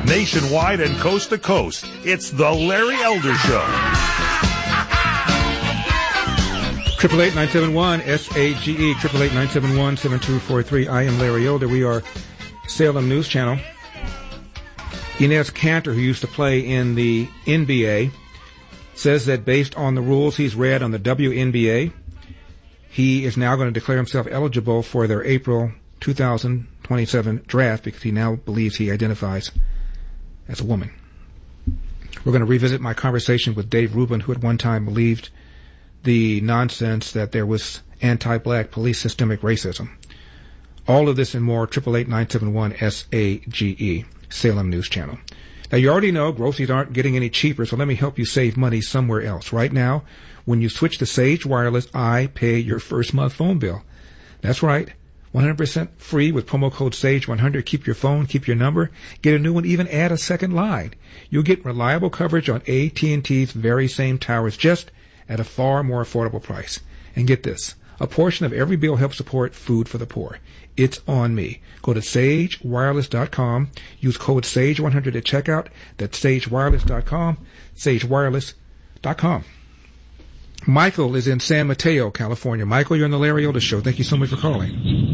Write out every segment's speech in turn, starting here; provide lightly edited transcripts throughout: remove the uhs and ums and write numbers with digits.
Nationwide and coast to coast, it's the Larry Elder Show. 888-971-SAGE, 888-971-7243. I am Larry Elder. We are Salem News Channel. Inez Cantor, who used to play in the NBA, says that based on the rules he's read on the WNBA, he is now going to declare himself eligible for their April 2027 draft because he now believes he identifies as a woman. We're going to revisit my conversation with Dave Rubin, who at one time believed the nonsense that there was anti-black police systemic racism. All of this and more, 888-971-SAGE, Salem News Channel. Now, you already know groceries aren't getting any cheaper, so let me help you save money somewhere else. Right now, when you switch to Sage Wireless, I pay your first month phone bill. That's right. 100% free with promo code SAGE100. Keep your phone, keep your number, get a new one, even add a second line. You'll get reliable coverage on AT&T's very same towers, just at a far more affordable price. And get this, a portion of every bill helps support food for the poor. It's on me. Go to sagewireless.com. Use code SAGE100 at checkout. That's sagewireless.com, sagewireless.com. Michael is in San Mateo, California. Michael, you're on the Larry Elder Show. Thank you so much for calling.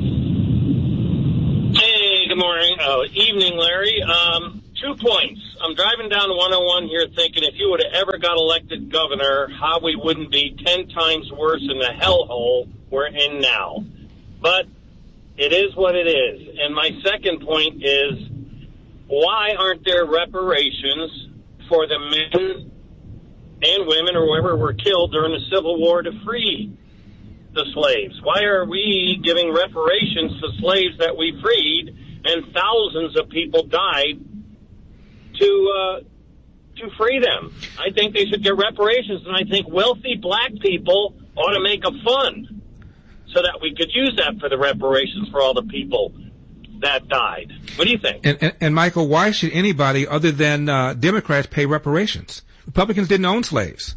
Hey, good morning. Evening, Larry. 2 points. I'm driving down 101 here thinking if you would have ever got elected governor, how we wouldn't be 10 times worse in the hellhole we're in now. But it is what it is. And my second point is, why aren't there reparations for the men and women or whoever were killed during the Civil War to free the slaves? Why are we giving reparations to slaves that we freed and thousands of people died to free them? I think they should get reparations, and I think wealthy black people ought to make a fund so that we could use that for the reparations for all the people that died. What do you think? And Michael, why should anybody other than Democrats pay reparations? Republicans didn't own slaves.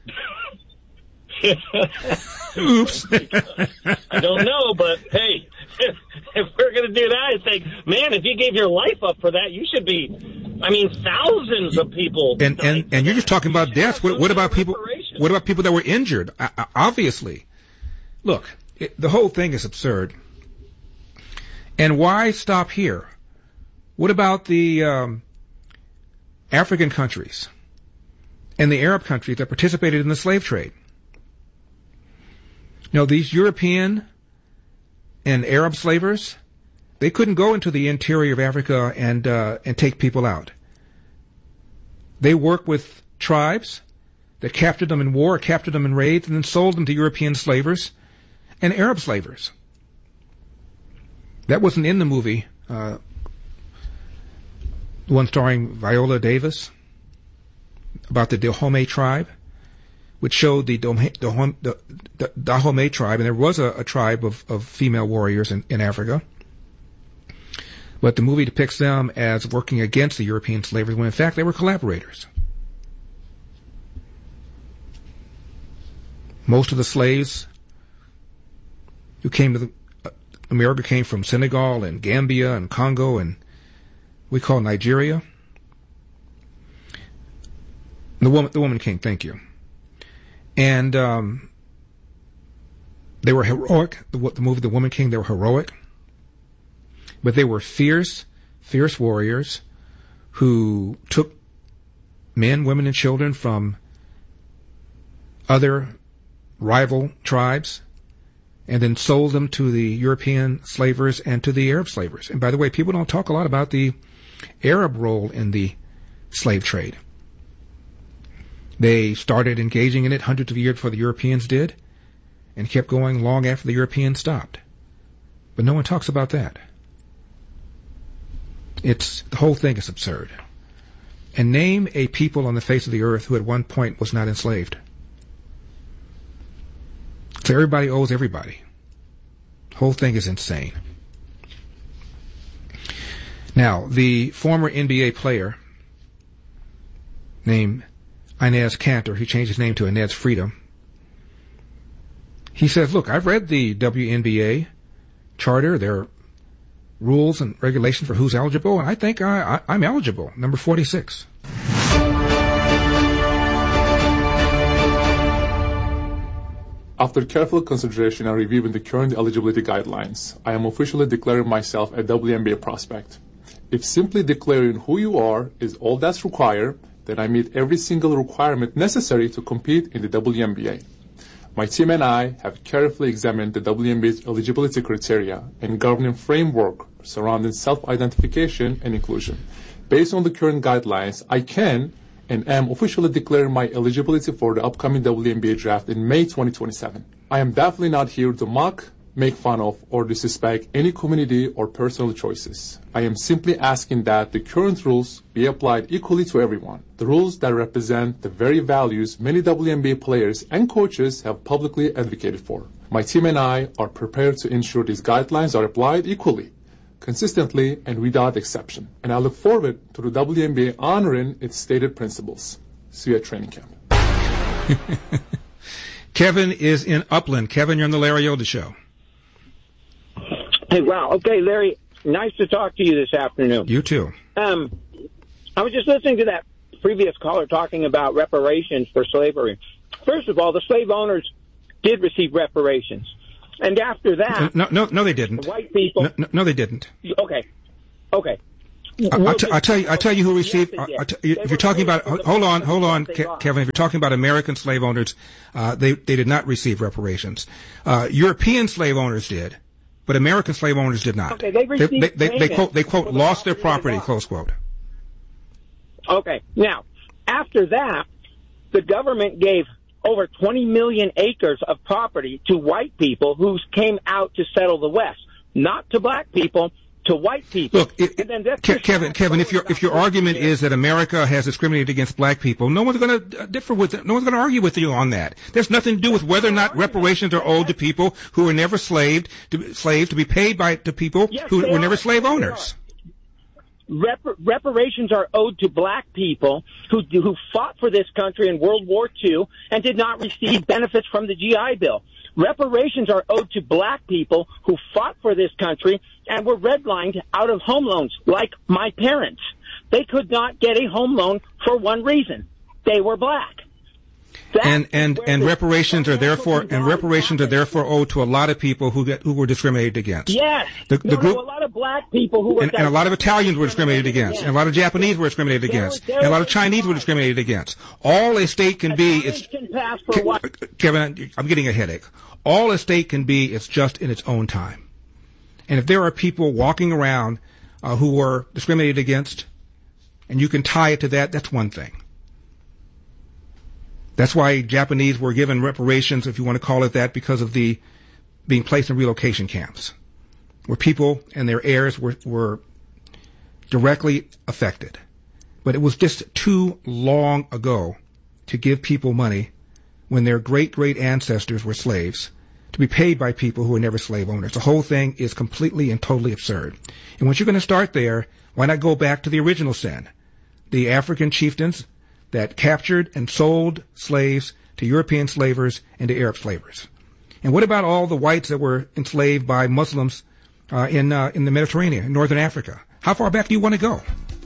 Oops. I don't know, but hey, if we're going to do that, I think, man, if you gave your life up for that, you should be, thousands of people. And you're just talking about deaths. What about people? What about people that were injured? Obviously. Look, the whole thing is absurd. And why stop here? What about the African countries and the Arab countries that participated in the slave trade? These European and Arab slavers, they couldn't go into the interior of Africa and take people out. They worked with tribes that captured them in war, captured them in raids, and then sold them to European slavers and Arab slavers. That wasn't in the movie, the one starring Viola Davis, about the Dahomey tribe, which showed the Dahomey tribe, and there was a tribe of female warriors in Africa. But the movie depicts them as working against the European slavery, when in fact they were collaborators. Most of the slaves who came to America came from Senegal and Gambia and Congo and we call Nigeria. The woman king, thank you. And they were heroic. The movie The Woman King, they were heroic. But they were fierce warriors who took men, women, and children from other rival tribes and then sold them to the European slavers and to the Arab slavers. And by the way, people don't talk a lot about the Arab role in the slave trade. They started engaging in it hundreds of years before the Europeans did and kept going long after the Europeans stopped. But no one talks about that. The whole thing is absurd. And name a people on the face of the earth who at one point was not enslaved. So everybody owes everybody. The whole thing is insane. Now, the former NBA player named Inez Cantor, he changed his name to Inez Freedom. He says, look, I've read the WNBA charter, their rules and regulations for who's eligible, and I think I'm eligible. Number 46. After careful consideration and reviewing the current eligibility guidelines, I am officially declaring myself a WNBA prospect. If simply declaring who you are is all that's required, then I meet every single requirement necessary to compete in the WNBA. My team and I have carefully examined the WNBA's eligibility criteria and governing framework surrounding self-identification and inclusion. Based on the current guidelines, I can and am officially declaring my eligibility for the upcoming WNBA draft in May 2027. I am definitely not here to mock, make fun of, or disrespect any community or personal choices. I am simply asking that the current rules be applied equally to everyone. The rules that represent the very values many WNBA players and coaches have publicly advocated for. My team and I are prepared to ensure these guidelines are applied equally, consistently, and without exception. And I look forward to the WNBA honoring its stated principles. See you at training camp. Kevin is in Upland. Kevin, you're on the Larry Elder Show. Hey, wow. Okay, Larry, nice to talk to you this afternoon. You too. I was just listening to that previous caller talking about reparations for slavery. First of all, the slave owners did receive reparations. And after that... No, they didn't. White people... No, they didn't. Okay. I'll tell you who received... if you're talking about... Hold on, Kevin. If you're talking about American slave owners, they did not receive reparations. European slave owners did, but American slave owners did not. Okay, they received they quote, lost their property, close quote. Okay. Now, after that, the government gave over 20 million acres of property to white people who came out to settle the West, not to black people, to white people. Look, Kevin, if your argument is that America has discriminated against black people, no one's going to differ with it. No one's going to argue with you on that. There's nothing to do with whether or not reparations are owed to people who were never slaves to be paid to people who were never slave owners. Reparations are owed to black people who fought for this country in World War II and did not receive benefits from the GI Bill. Reparations are owed to black people who fought for this country and were redlined out of home loans, like my parents. They could not get a home loan for one reason: they were black. And reparations are therefore owed to a lot of people who were discriminated against. Yes, a lot of black people who were and a lot of Italians were discriminated against, and a lot of Japanese were discriminated against, and a lot of Chinese were discriminated against. All a state can be is Kevin, I'm getting a headache. All a state can be is just in its own time. And if there are people walking around who were discriminated against, and you can tie it to that, that's one thing. That's why Japanese were given reparations, if you want to call it that, because of the being placed in relocation camps, where people and their heirs were directly affected. But it was just too long ago to give people money when their great ancestors were slaves to be paid by people who were never slave owners. The whole thing is completely and totally absurd. And once you're going to start there, why not go back to the original sin? The African chieftains that captured and sold slaves to European slavers and to Arab slavers. And what about all the whites that were enslaved by Muslims in the Mediterranean, in northern Africa? How far back do you want to go?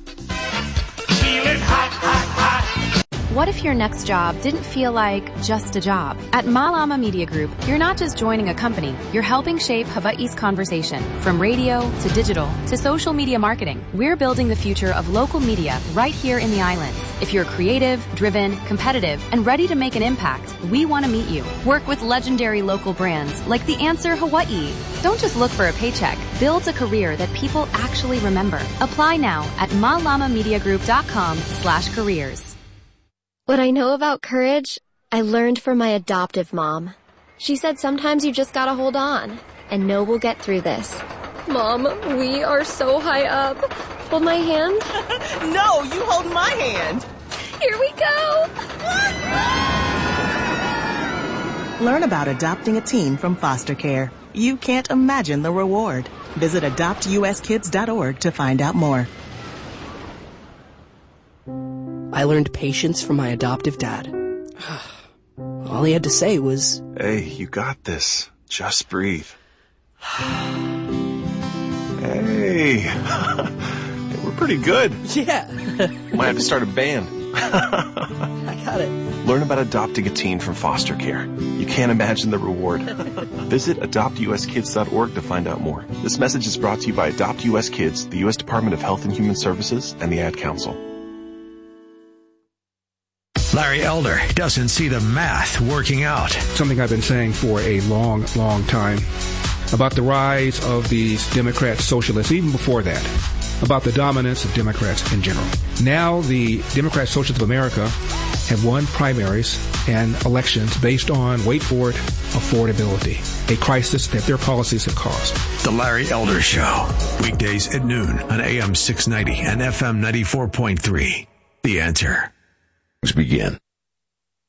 What if your next job didn't feel like just a job? At Malama Media Group, you're not just joining a company, you're helping shape Hawaii's conversation. From radio to digital to social media marketing, we're building the future of local media right here in the islands. If you're creative, driven, competitive, and ready to make an impact, we want to meet you. Work with legendary local brands like The Answer Hawaii. Don't just look for a paycheck. Build a career that people actually remember. Apply now at malamamediagroup.com/careers. What I know about courage, I learned from my adoptive mom. She said sometimes you just gotta hold on and know we'll get through this. Mom, we are so high up. Hold my hand. No, you hold my hand. Here we go. Learn about adopting a teen from foster care. You can't imagine the reward. Visit adoptuskids.org to find out more. I learned patience from my adoptive dad. All he had to say was, "Hey, you got this. Just breathe." Hey, Hey, we're pretty good. Yeah. Might have to start a band. I got it. Learn about adopting a teen from foster care. You can't imagine the reward. Visit adoptuskids.org to find out more. This message is brought to you by Adopt US Kids, the U.S. Department of Health and Human Services, and the Ad Council. Larry Elder doesn't see the math working out. Something I've been saying for a long, long time about the rise of these Democrat socialists, even before that, about the dominance of Democrats in general. Now the Democrat Socialists of America have won primaries and elections based on, wait for it, affordability, a crisis that their policies have caused. The Larry Elder Show, weekdays at noon on AM 690 and FM 94.3. The Answer. Begin.